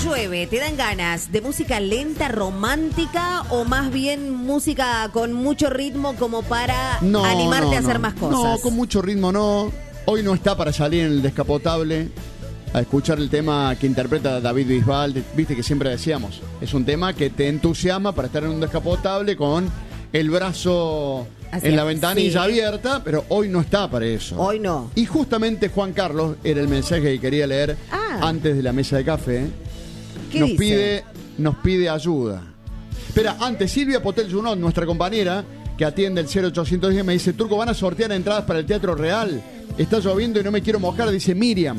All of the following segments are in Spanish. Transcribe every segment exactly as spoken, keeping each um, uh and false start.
llueve, ¿te dan ganas de música lenta, romántica o más bien música con mucho ritmo como para no, animarte no, a hacer no. más cosas? No, con mucho ritmo no. Hoy no está para salir en el descapotable a escuchar el tema que interpreta David Bisbal. Viste que siempre decíamos, es un tema que te entusiasma para estar en un descapotable con el brazo Así en la ventanilla sí. abierta, pero hoy no está para eso. Hoy no. Y justamente Juan Carlos era el mensaje que quería leer ah. antes de la mesa de café. ¿Qué nos dice? pide nos pide ayuda. Espera, antes Silvia Potel Junot, nuestra compañera que atiende el cero ochocientos diez, me dice: Turco, ¿van a sortear entradas para el Teatro Real? Está lloviendo y no me quiero mojar, dice Miriam.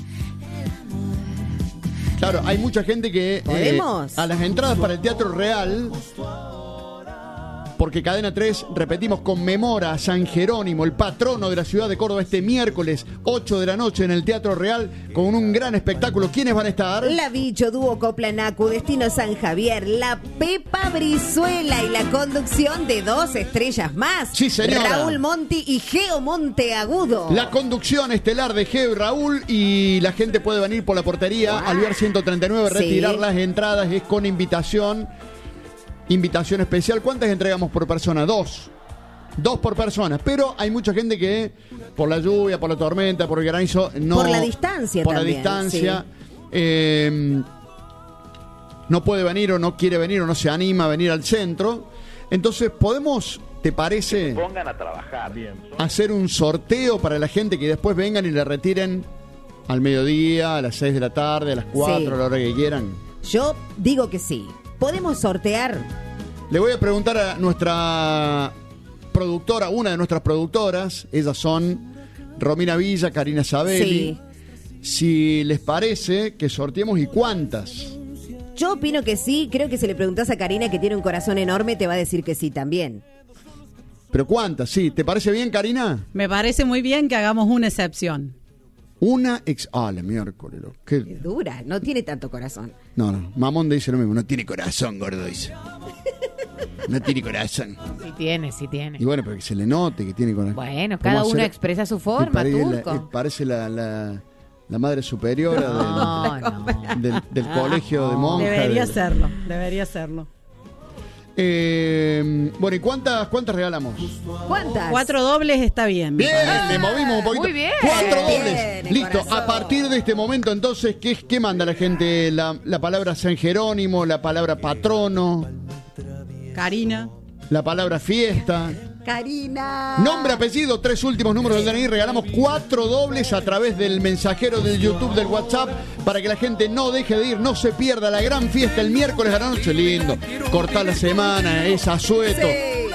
Claro, hay mucha gente que eh, a las entradas para el Teatro Real, porque Cadena tres, repetimos, conmemora a San Jerónimo, el patrono de la ciudad de Córdoba, este miércoles ocho de la noche en el Teatro Real con un gran espectáculo. ¿Quiénes van a estar? La Bicho, Dúo Coplanacu, Destino San Javier, la Pepa Brizuela y la conducción de dos estrellas más. Sí, señora. Raúl Monti y Geo Monteagudo. La conducción estelar de Geo y Raúl, y la gente puede venir por la portería wow. Alvear ciento treinta y nueve, retirar sí. las entradas, es con invitación. Invitación especial. ¿Cuántas entregamos por persona? Dos. Dos por persona. Pero hay mucha gente que por la lluvia, por la tormenta, por el granizo, no. Por la distancia Por también, la distancia. Sí. Eh, no puede venir o no quiere venir o no se anima a venir al centro. Entonces, ¿podemos, te parece, que se pongan a trabajar bien, hacer un sorteo para la gente que después vengan y le retiren al mediodía, a las seis de la tarde, a las cuatro, sí. a la hora que quieran? Yo digo que sí. ¿Podemos sortear? Le voy a preguntar a nuestra productora, una de nuestras productoras, ellas son Romina Villa, Karina Sabelli, sí. si les parece que sorteemos y cuántas. Yo opino que sí, creo que si le preguntás a Karina, que tiene un corazón enorme, te va a decir que sí también. ¿Pero cuántas? Sí, ¿te parece bien, Karina? Me parece muy bien que hagamos una excepción. Una ex... Ah, la miércoles. ¿Qué? Es dura, no tiene tanto corazón. No, no, Mamón dice lo mismo, no tiene corazón, gordo, dice. No tiene corazón. Sí tiene, sí tiene. Y bueno, pero que se le note que tiene corazón. Bueno, cada uno expresa su forma, parece Turco. La, parece la, la, la madre superiora no, del, no. del, del colegio de monjas. Debería de... serlo, debería serlo. Eh, bueno, ¿y cuántas, cuántas regalamos? ¿Cuántas? Cuatro dobles está bien. Bien, le movimos un poquito. Muy bien. Cuatro Bien, dobles. bien, Listo. corazón. A partir de este momento, entonces, ¿qué, qué manda la gente? La, la palabra San Jerónimo, la palabra patrono, Karina. la palabra fiesta. Karina. Nombre, apellido, tres últimos números del D N I. Regalamos cuatro dobles a través del mensajero del YouTube, del WhatsApp, para que la gente no deje de ir, no se pierda la gran fiesta el miércoles a la noche. Lindo. Cortar la semana, es asueto. Sí.